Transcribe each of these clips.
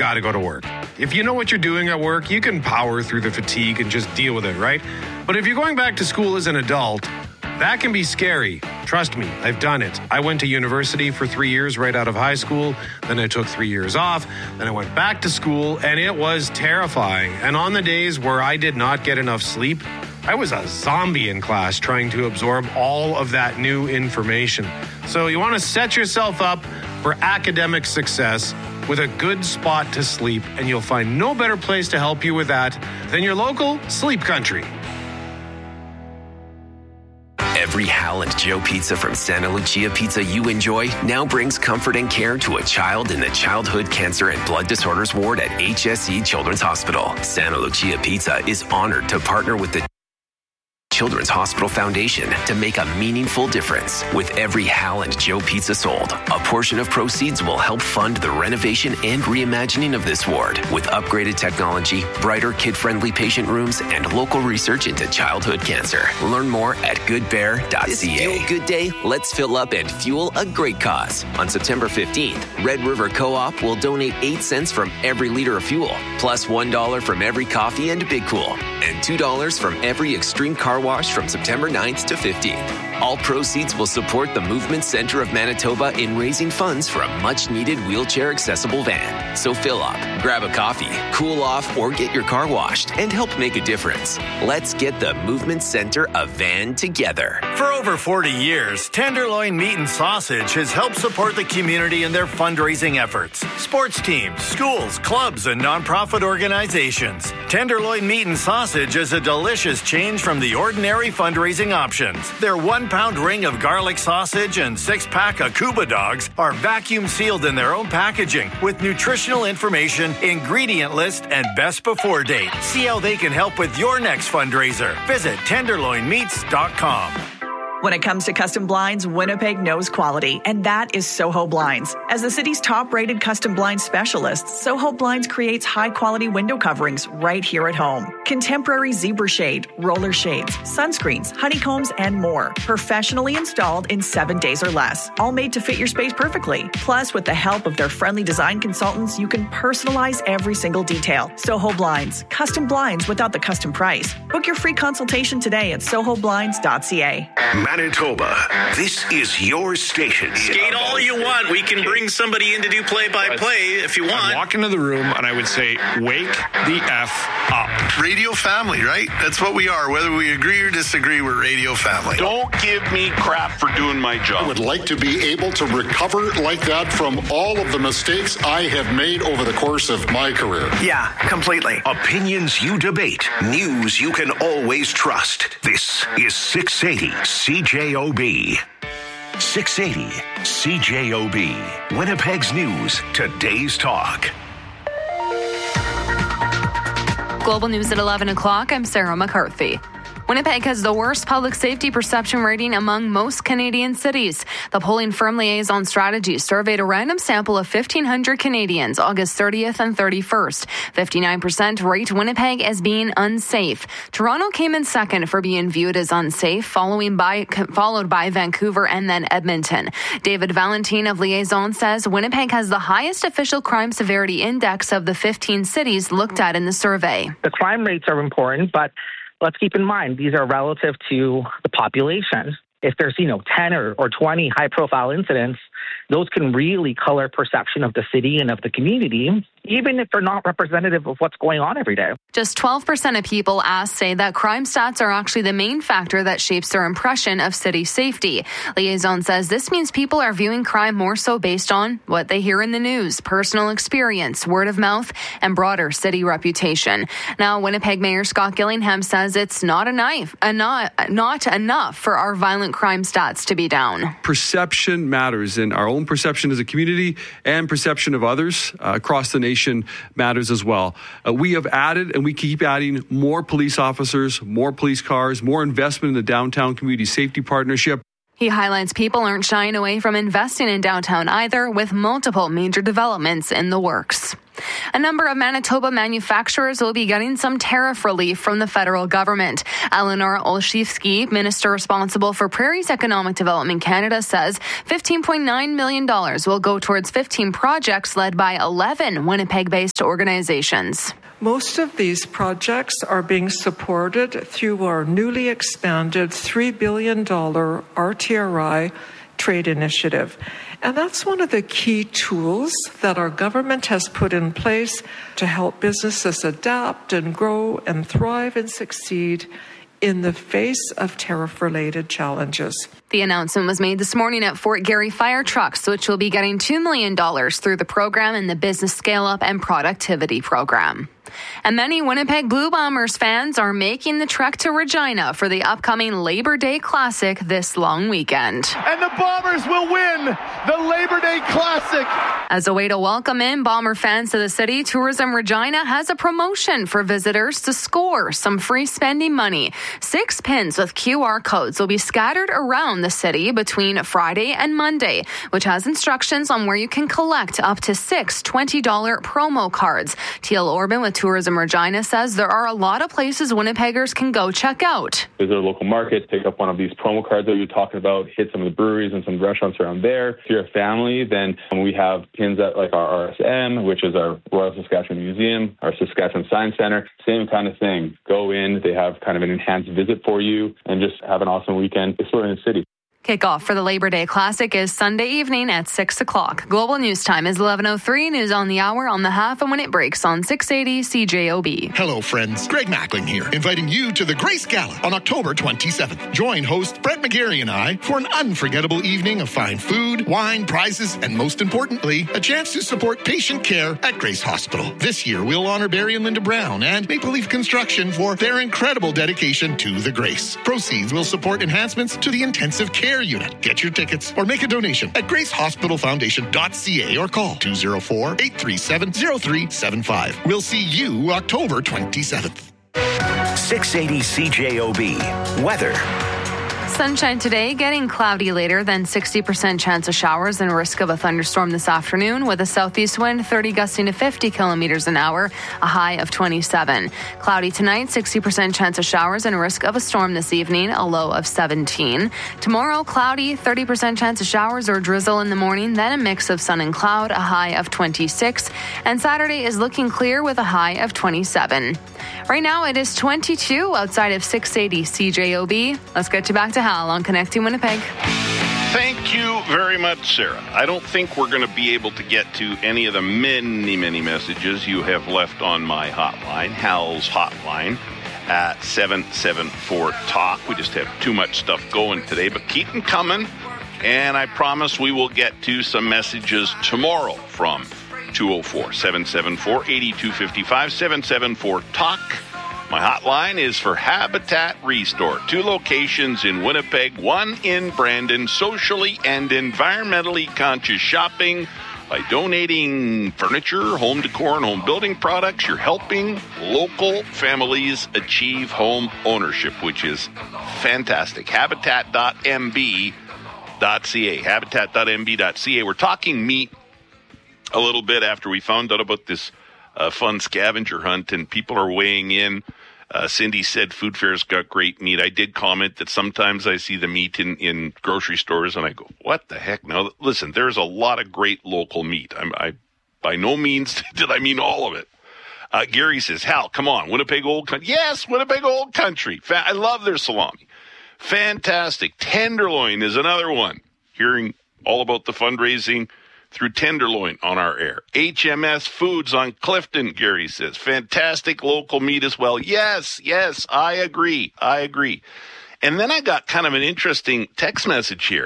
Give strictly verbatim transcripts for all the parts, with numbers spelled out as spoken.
got to go to work. If you know what you're doing at work, you can power through the fatigue and just deal with it, right? But if you're going back to school as an adult, that can be scary. Trust me, I've done it. I went to university for three years right out of high school. Then I took three years off. Then I went back to school, and it was terrifying. And on the days where I did not get enough sleep, I was a zombie in class trying to absorb all of that new information. So you want to set yourself up for academic success with a good spot to sleep, and you'll find no better place to help you with that than your local Sleep Country. Every Hal and Joe pizza from Santa Lucia Pizza you enjoy now brings comfort and care to a child in the Childhood Cancer and Blood Disorders Ward at H S C Children's Hospital. Santa Lucia Pizza is honored to partner with the Children's Hospital Foundation to make a meaningful difference. With every Hal and Joe pizza sold, a portion of proceeds will help fund the renovation and reimagining of this ward with upgraded technology, brighter kid-friendly patient rooms, and local research into childhood cancer. Learn more at good bear dot c a. This Fuel Good Day, let's fill up and fuel a great cause. On September fifteenth, Red River Co-op will donate eight cents from every liter of fuel, plus one dollar from every coffee and Big Cool, and two dollars from every Extreme Car Wash from September ninth to fifteenth. All proceeds will support the Movement Center of Manitoba in raising funds for a much-needed wheelchair-accessible van. So fill up, grab a coffee, cool off, or get your car washed and help make a difference. Let's get the Movement Center a van together. For over forty years, Tenderloin Meat and Sausage has helped support the community in their fundraising efforts. Sports teams, schools, clubs, and nonprofit organizations. Tenderloin Meat and Sausage is a delicious change from the ordinary fundraising options. Their one-pound ring of garlic sausage and six-pack of Cuba dogs are vacuum sealed in their own packaging with nutritional information, ingredient list, and best before date. See how they can help with your next fundraiser. Visit tenderloin meats dot com. When it comes to custom blinds, Winnipeg knows quality, and that is Soho Blinds. As the city's top-rated custom blind specialist, Soho Blinds creates high-quality window coverings right here at home. Contemporary zebra shade, roller shades, sunscreens, honeycombs, and more. Professionally installed in seven days or less. All made to fit your space perfectly. Plus, with the help of their friendly design consultants, you can personalize every single detail. Soho Blinds. Custom blinds without the custom price. Book your free consultation today at soho blinds dot c a. Manitoba, this is your station. Skate all you want. We can bring somebody in to do play-by-play if you want. I'd walk into the room and I would say, wake the F up. Radio family, right? That's what we are. Whether we agree or disagree, we're radio family. Don't give me crap for doing my job. I would like to be able to recover like that from all of the mistakes I have made over the course of my career. Yeah, completely. Opinions you debate. News you can always trust. This is six eighty C J O B. six eighty C J O B. Winnipeg's News, today's talk. Global News at eleven o'clock. I'm Sarah McCarthy. Winnipeg has the worst public safety perception rating among most Canadian cities. The polling firm Liaison Strategies surveyed a random sample of fifteen hundred Canadians August thirtieth and thirty-first. fifty-nine percent rate Winnipeg as being unsafe. Toronto came in second for being viewed as unsafe, following by, followed by Vancouver and then Edmonton. David Valentine of Liaison says Winnipeg has the highest official crime severity index of the fifteen cities looked at in the survey. The crime rates are important, but let's keep in mind, these are relative to the population. If there's, you know, ten or, or twenty high-profile incidents, those can really color perception of the city and of the community, even if they're not representative of what's going on every day. Just twelve percent of people asked say that crime stats are actually the main factor that shapes their impression of city safety. Liaison says this means people are viewing crime more so based on what they hear in the news, personal experience, word of mouth, and broader city reputation. Now, Winnipeg Mayor Scott Gillingham says it's not enough, not, not enough for our violent crime stats to be down. Perception matters, and our own perception as a community and perception of others uh, across the nation matters as well. Uh, we have added and we keep adding more police officers, more police cars, more investment in the Downtown Community Safety Partnership. He highlights people aren't shying away from investing in downtown either, with multiple major developments in the works. A number of Manitoba manufacturers will be getting some tariff relief from the federal government. Eleanor Olszewski, minister responsible for Prairie's Economic Development Canada, says fifteen point nine million dollars will go towards fifteen projects led by eleven Winnipeg-based organizations. Most of these projects are being supported through our newly expanded three billion dollars R T R I trade initiative. And that's one of the key tools that our government has put in place to help businesses adapt and grow and thrive and succeed in the face of tariff-related challenges. The announcement was made this morning at Fort Garry Fire Trucks, which will be getting two million dollars through the program and the Business Scale-Up and Productivity Program. And many Winnipeg Blue Bombers fans are making the trek to Regina for the upcoming Labor Day Classic this long weekend. And the Bombers will win the Labor Day Classic. As a way to welcome in Bomber fans to the city, Tourism Regina has a promotion for visitors to score some free spending money. Six pins with Q R codes will be scattered around the city between Friday and Monday, which has instructions on where you can collect up to six twenty dollars promo cards. Teal Orban with Tourism Regina says there are a lot of places Winnipeggers can go check out. Visit a local market, pick up one of these promo cards that you're talking about, hit some of the breweries and some restaurants around there. If you're a family, then we have pins at like our R S M, which is our Royal Saskatchewan Museum, our Saskatchewan Science Center. Same kind of thing. Go in, they have kind of an enhanced visit for you, and just have an awesome weekend exploring the city. Kickoff for the Labor Day Classic is Sunday evening at six o'clock. Global News Time is eleven oh three. News on the hour on the half and when it breaks on six eighty C J O B. Hello, friends. Greg Mackling here, inviting you to the Grace Gala on October twenty-seventh. Join host Brett McGarry and I for an unforgettable evening of fine food, wine, prizes, and most importantly, a chance to support patient care at Grace Hospital. This year, we'll honor Barry and Linda Brown and Maple Leaf Construction for their incredible dedication to the Grace. Proceeds will support enhancements to the intensive care unit. Get your tickets or make a donation at grace hospital foundation dot c a or call two oh four, eight three seven, oh three seven five. We'll see you October twenty-seventh. six eighty C J O B. Weather. Sunshine today, getting cloudy later, then sixty percent chance of showers and risk of a thunderstorm this afternoon with a southeast wind thirty gusting to fifty kilometers an hour, a high of twenty-seven. Cloudy tonight, sixty percent chance of showers and risk of a storm this evening, a low of seventeen. Tomorrow, cloudy, thirty percent chance of showers or drizzle in the morning, then a mix of sun and cloud, a high of twenty-six. And Saturday is looking clear with a high of twenty-seven. Right now, it is twenty-two outside of six eighty C J O B. Let's get you back to Hal on Connecting Winnipeg. Thank you very much, Sarah. I don't think we're going to be able to get to any of the many, many messages you have left on my hotline, Hal's hotline, at seven seven four talk. We just have too much stuff going today, but keep them coming, and I promise we will get to some messages tomorrow from two oh four, seven seven four, eight two five five, seven seven four talk. My hotline is for Habitat Restore. Two locations in Winnipeg, one in Brandon. Socially and environmentally conscious shopping. By donating furniture, home decor, and home building products, you're helping local families achieve home ownership, which is fantastic. Habitat dot m b dot c a. Habitat dot m b dot c a. We're talking meat a little bit after we found out about this uh, fun scavenger hunt, and people are weighing in. Uh, Cindy said Food Fair's got great meat. I did comment that sometimes I see the meat in, in grocery stores, and I go, what the heck? Now, listen, there's a lot of great local meat. I'm, I by no means did I mean all of it. Uh, Gary says, Hal, come on, Winnipeg Old Country. Yes, Winnipeg Old Country. Fa- I love their salami. Fantastic. Tenderloin is another one. Hearing all about the fundraising through Tenderloin on our air. H M S Foods on Clifton, Gary says. Fantastic local meat as well. Yes, yes, I agree. I agree. And then I got kind of an interesting text message here.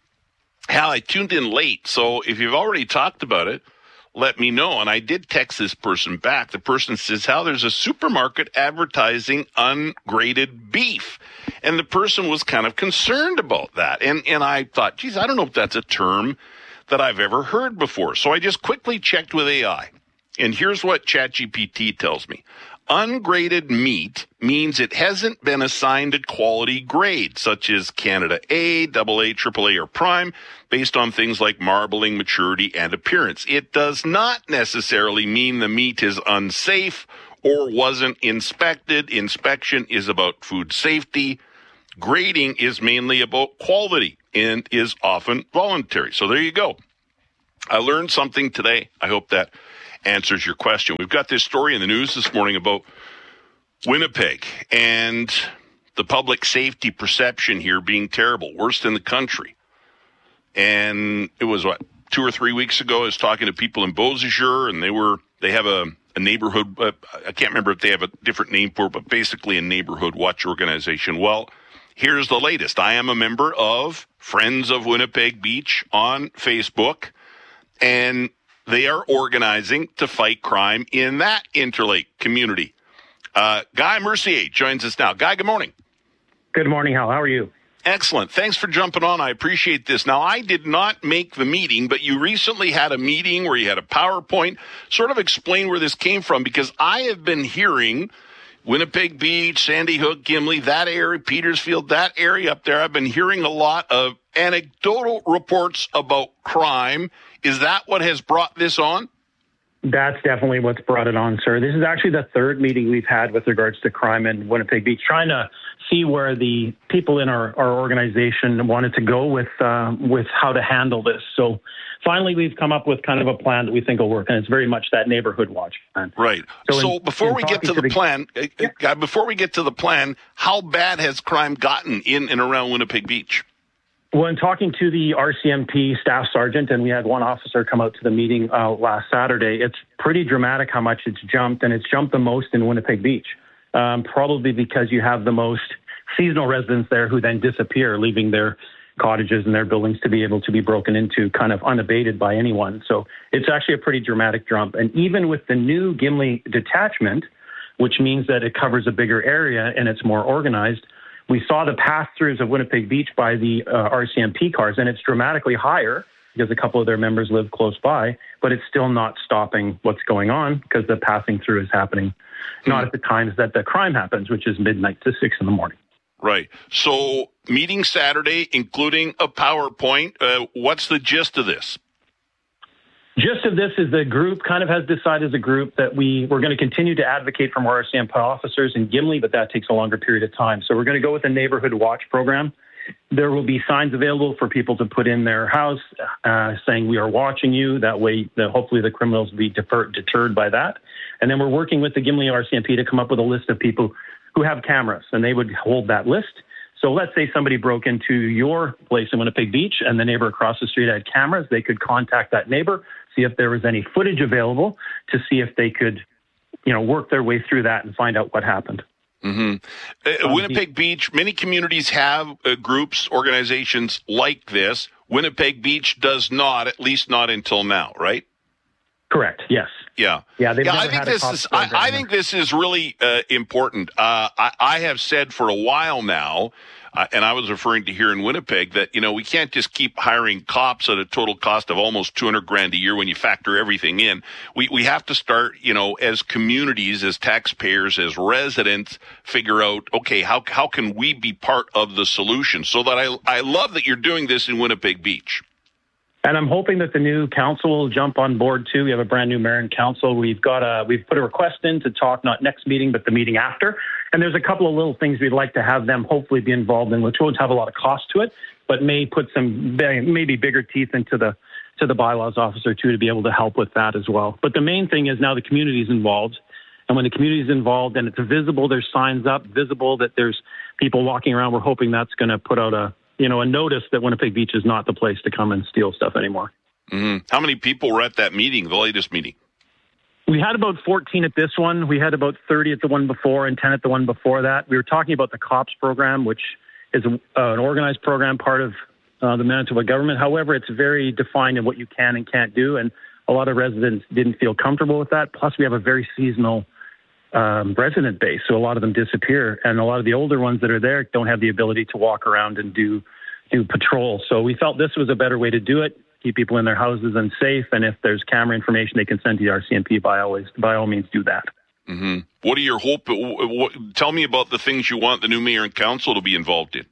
Hal, I tuned in late, so if you've already talked about it, let me know. And I did text this person back. The person says, Hal, there's a supermarket advertising ungraded beef. And the person was kind of concerned about that. And, and I thought, geez, I don't know if that's a term that I've ever heard before. So I just quickly checked with A I. And here's what ChatGPT tells me. Ungraded meat means it hasn't been assigned a quality grade, such as Canada A, double A, triple A, or Prime, based on things like marbling, maturity, and appearance. It does not necessarily mean the meat is unsafe or wasn't inspected. Inspection is about food safety. Grading is mainly about quality and is often voluntary. So there you go. I learned something today. I hope that answers your question. We've got this story in the news this morning about Winnipeg and the public safety perception here being terrible, worst in the country. And it was, what, two or three weeks ago, I was talking to people in Beausejour, and they were, they have a, a neighborhood, uh, I can't remember if they have a different name for it, but basically a neighborhood watch organization. Well, here's the latest. I am a member of Friends of Winnipeg Beach on Facebook, and they are organizing to fight crime in that Interlake community. Uh, Guy Mercier joins us now. Guy, good morning. Good morning, Hal. How are you? Excellent. Thanks for jumping on. I appreciate this. Now, I did not make the meeting, but you recently had a meeting where you had a PowerPoint. Sort of explain where this came from, because I have been hearing Winnipeg Beach, Sandy Hook, Gimli, that area, Petersfield, that area up there. I've been hearing a lot of anecdotal reports about crime. Is that what has brought this on? That's definitely what's brought it on, sir. This is actually the third meeting we've had with regards to crime in Winnipeg Beach, trying to see where the people in our, our organization wanted to go with uh, with how to handle this. So finally, we've come up with kind of a plan that we think will work, and it's very much that neighborhood watch plan. Right. So, so in, before in we get to the, to the plan, yeah. uh, before we get to the plan, how bad has crime gotten in and around Winnipeg Beach? Well, in talking to the R C M P staff sergeant, and we had one officer come out to the meeting uh, last Saturday, it's pretty dramatic how much it's jumped, and it's jumped the most in Winnipeg Beach, um, probably because you have the most seasonal residents there who then disappear, leaving their cottages and their buildings to be able to be broken into kind of unabated by anyone. So it's actually a pretty dramatic jump. And even with the new Gimli detachment, which means that it covers a bigger area and it's more organized, we saw the pass-throughs of Winnipeg Beach by the uh, R C M P cars, and it's dramatically higher because a couple of their members live close by, but it's still not stopping what's going on because the passing through is happening mm-hmm. not at the times that the crime happens, which is midnight to six in the morning. Right. So meeting Saturday, including a PowerPoint. Uh, what's the gist of this? Gist of this is the group kind of has decided as a group that we, we're going to continue to advocate for more R C M P officers in Gimli, but that takes a longer period of time. So we're going to go with a neighborhood watch program. There will be signs available for people to put in their house uh, saying we are watching you. That way, the, hopefully the criminals will be defer, deterred by that. And then we're working with the Gimli R C M P to come up with a list of people who have cameras, and they would hold that list. So let's say somebody broke into your place in Winnipeg Beach and the neighbor across the street had cameras. They could contact that neighbor, see if there was any footage available to see if they could, you know, work their way through that and find out what happened. Mm-hmm. Uh, Winnipeg Beach, many communities have uh, groups, organizations like this. Winnipeg Beach does not, at least not until now, right? Correct. Yes. Yeah. Yeah. yeah I think this is. I, I think this is really uh, important. Uh, I, I have said for a while now, uh, and I was referring to here in Winnipeg, that you know we can't just keep hiring cops at a total cost of almost two hundred grand a year when you factor everything in. We we have to start, you know, as communities, as taxpayers, as residents, figure out, okay, how how can we be part of the solution? So that I I love that you're doing this in Winnipeg Beach. And I'm hoping that the new council will jump on board too. We have a brand new mayor and council. We've got a, we've put a request in to talk not next meeting, but the meeting after. And there's a couple of little things we'd like to have them hopefully be involved in, which won't have a lot of cost to it, but may put some maybe bigger teeth into the to the bylaws officer too to be able to help with that as well. But the main thing is now the community is involved. And when the community is involved and it's visible, there's signs up, visible that there's people walking around, we're hoping that's going to put out a you know, a notice that Winnipeg Beach is not the place to come and steal stuff anymore. Mm-hmm. How many people were at that meeting, the latest meeting? We had about fourteen at this one. We had about thirty at the one before and ten at the one before that. We were talking about the COPS program, which is a, uh, an organized program, part of uh, the Manitoba government. However, it's very defined in what you can and can't do, and a lot of residents didn't feel comfortable with that. Plus, we have a very seasonal Um, resident base, so a lot of them disappear, and a lot of the older ones that are there don't have the ability to walk around and do do patrol. So we felt this was a better way to do it, keep people in their houses and safe, and if there's camera information they can send to the R C M P, by always by all means do that. Mm-hmm. What are your hope? What, tell me about the things you want the new mayor and council to be involved in.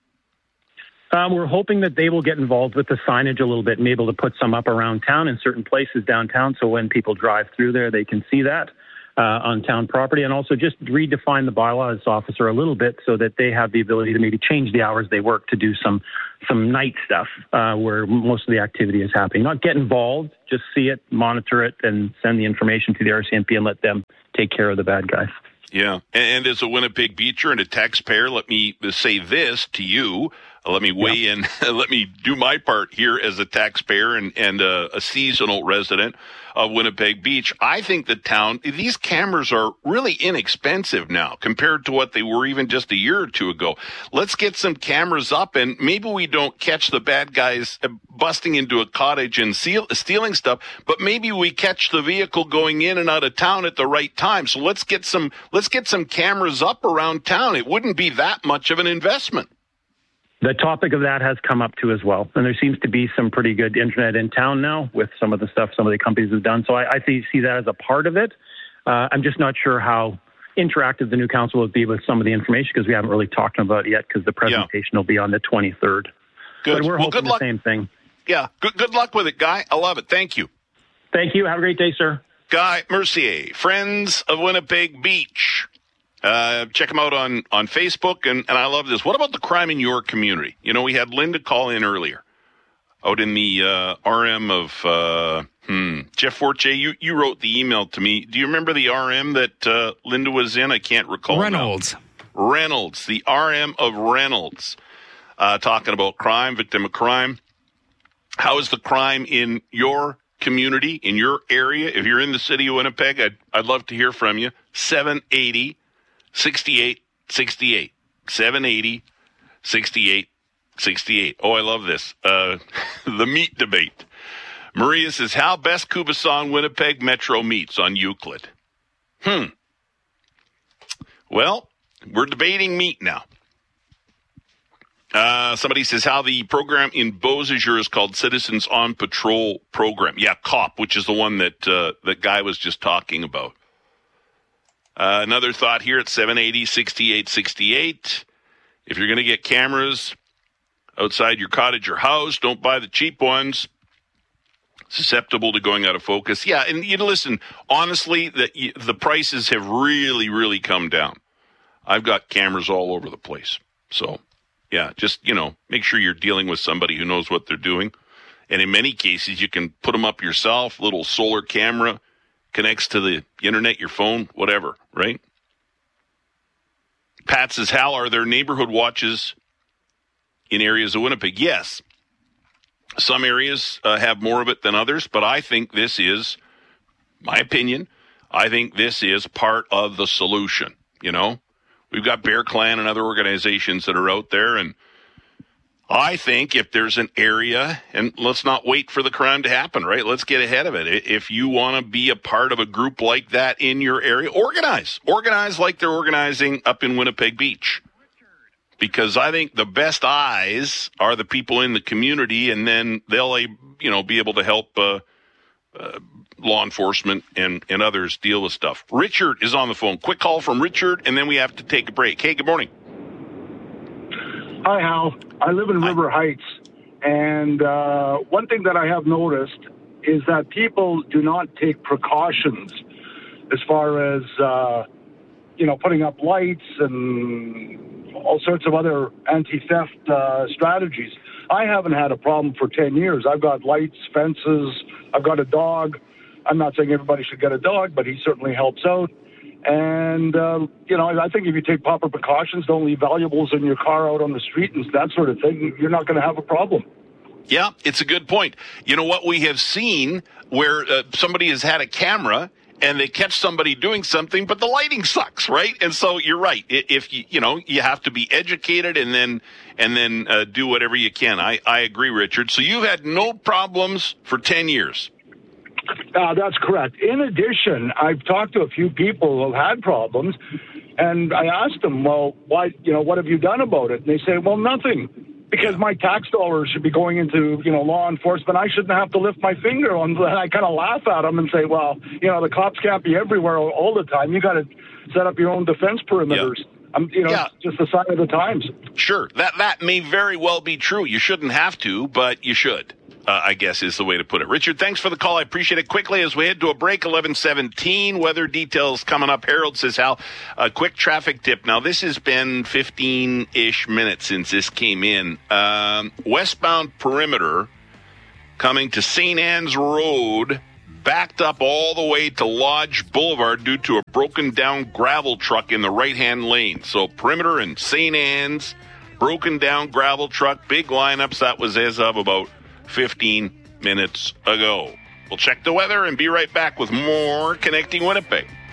Um, we're hoping that they will get involved with the signage a little bit and be able to put some up around town in certain places downtown, so when people drive through there, they can see that uh, on town property, and also just redefine the bylaws officer a little bit so that they have the ability to maybe change the hours they work to do some some night stuff uh, where most of the activity is happening. Not get involved, just see it, monitor it, and send the information to the R C M P and let them take care of the bad guys. Yeah, and as a Winnipeg Beacher and a taxpayer, let me say this to you. Let me weigh yeah. in. Let me do my part here as a taxpayer and, and a, a seasonal resident of Winnipeg Beach. I think the town, these cameras are really inexpensive now compared to what they were even just a year or two ago. Let's get some cameras up, and maybe we don't catch the bad guys busting into a cottage and seal, stealing stuff, but maybe we catch the vehicle going in and out of town at the right time. So let's get some, let's get some cameras up around town. It wouldn't be that much of an investment. The topic of that has come up too as well. And there seems to be some pretty good internet in town now with some of the stuff some of the companies have done. So I, I see, see that as a part of it. Uh, I'm just not sure how interactive the new council will be with some of the information because we haven't really talked about it yet because the presentation yeah. will be on the twenty-third. Good. But we're well, hoping good luck. The same thing. Yeah. Good, good luck with it, Guy. I love it. Thank you. Thank you. Have a great day, sir. Guy Mercier, Friends of Winnipeg Beach. Uh, check them out on, on Facebook, and, and I love this. What about the crime in your community? You know, we had Linda call in earlier out in the uh, R M of uh, hmm, Jeff Forte. You, you wrote the email to me. Do you remember the R M that uh, Linda was in? I can't recall. Reynolds. Now. Reynolds, the R M of Reynolds, uh, talking about crime, victim of crime. How is the crime in your community, in your area? If you're in the city of Winnipeg, I'd, I'd love to hear from you. seven eighty sixty-eight sixty-eight. seven eighty sixty-eight sixty-eight. Oh, I love this. Uh, the meat debate. Maria says, how best Kubasong Winnipeg Metro meets on Euclid? Hmm. Well, we're debating meat now. Uh, somebody says how the program in Beausejour is called Citizens on Patrol Program. Yeah, COP, which is the one that uh, that Guy was just talking about. Uh, another thought here at seven eighty sixty-eight sixty-eight. If you're going to get cameras outside your cottage or house, don't buy the cheap ones. Susceptible to going out of focus. Yeah, and you listen, honestly, the, the prices have really, really come down. I've got cameras all over the place. So, yeah, just, you know, make sure you're dealing with somebody who knows what they're doing. And in many cases, you can put them up yourself, little solar camera. Connects to the internet, your phone, whatever, right? Pat says, Hal, are there neighborhood watches in areas of Winnipeg? Yes. Some areas uh, have more of it than others, but I think this is, my opinion, I think this is part of the solution, you know? We've got Bear Clan and other organizations that are out there, and I think if there's an area, and let's not wait for the crime to happen, right? Let's get ahead of it. If you want to be a part of a group like that in your area, organize. Organize like they're organizing up in Winnipeg Beach. Because I think the best eyes are the people in the community, and then they'll, you know, be able to help uh, uh, law enforcement and, and others deal with stuff. Richard is on the phone. Quick call from Richard, and then we have to take a break. Hey, good morning. Hi, Hal. I live in River Heights, and uh, one thing that I have noticed is that people do not take precautions as far as, uh, you know, putting up lights and all sorts of other anti-theft uh, strategies. I haven't had a problem for ten years. I've got lights, fences, I've got a dog. I'm not saying everybody should get a dog, but he certainly helps out. And, uh, you know, I think if you take proper precautions, don't leave valuables in your car out on the street and that sort of thing, you're not going to have a problem. Yeah, it's a good point. You know what we have seen where uh, somebody has had a camera and they catch somebody doing something, but the lighting sucks, right? And so you're right. If you, you know, you have to be educated and then, and then uh, do whatever you can. I, I agree, Richard. So you've had no problems for ten years. Uh, that's correct. In addition, I've talked to a few people who have had problems, and I asked them, well, why, you know, what have you done about it? And they say, well, nothing. because my tax dollars should be going into, you know, law enforcement. I shouldn't have to lift my finger on that. I kind of laugh at them and say, well, you know, the cops can't be everywhere all, all the time. You got to set up your own defense perimeters. Yeah. Um, you know, yeah. It's just a sign of the times. Sure. That, that may very well be true. You shouldn't have to, but you should. Uh, I guess is the way to put it. Richard, thanks for the call. I appreciate it. Quickly, as we head to a break, eleven seventeen, weather details coming up. Harold says, Hal, a quick traffic tip. Now, this has been fifteen-ish minutes since this came in. Um, westbound perimeter coming to Saint Anne's Road, backed up all the way to Lodge Boulevard due to a broken down gravel truck in the right-hand lane. So perimeter and Saint Anne's, broken down gravel truck, big lineups. That was as of about fifteen minutes ago. We'll check the weather and be right back with more Connecting Winnipeg.